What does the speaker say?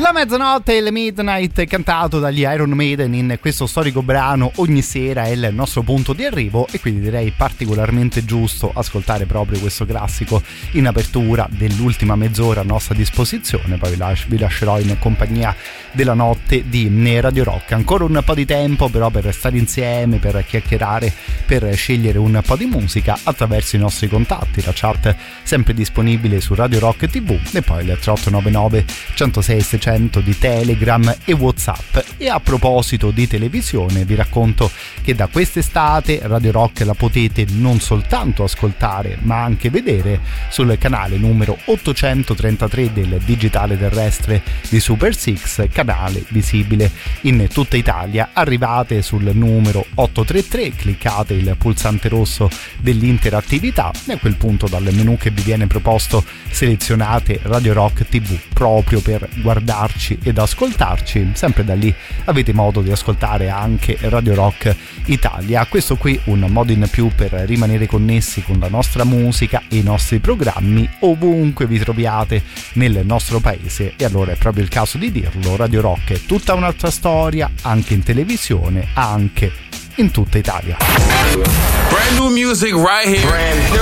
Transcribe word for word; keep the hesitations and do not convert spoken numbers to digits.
La mezzanotte e le Midnight, cantato dagli Iron Maiden in questo storico brano Ogni sera, è il nostro punto di arrivo, e quindi direi particolarmente giusto ascoltare proprio questo classico in apertura dell'ultima mezz'ora a nostra disposizione. Poi vi lascerò in compagnia della notte di Radio Rock. Ancora un po' di tempo però per stare insieme, per chiacchierare, per scegliere un po' di musica attraverso i nostri contatti, la chat sempre disponibile su Radio Rock tivù, e poi il tre otto nove nove centosei seicento di Telegram e WhatsApp. E a proposito di televisione, vi racconto che da quest'estate Radio Rock la potete non soltanto ascoltare ma anche vedere sul canale numero ottocentotrentatré del digitale terrestre di Super Six, canale visibile in tutta Italia. Arrivate sul numero ottocentotrentatré, cliccate il pulsante rosso dell'interattività e a quel punto dal menu che vi viene proposto selezionate Radio Rock tivù proprio per guardarci ed ascoltarci. Sempre da lì avete modo di ascoltare anche Radio Rock Italia. Questo qui un modo in più per rimanere connessi con la nostra musica e i nostri programmi ovunque vi troviate nel nostro paese, e allora è proprio il caso di dirlo: Radio Rock è tutta un'altra storia, anche in televisione, anche in tutta Italia. Brand new music right here. Brand new.